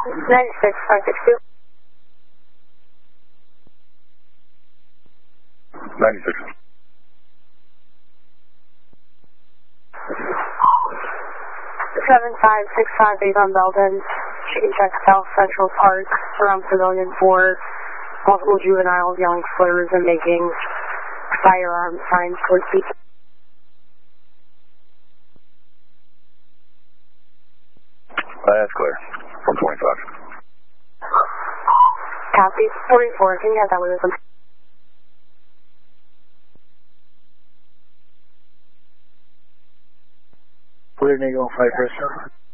96562. 96. 7565 Avon Belden. Chicken check South Central Park around Pavilion 4. Multiple juveniles yelling slurs and making firearm signs towards people. That's clear. From 25. Copy. 44. Can you have that with us? Clear, Eagle 5 Bristol.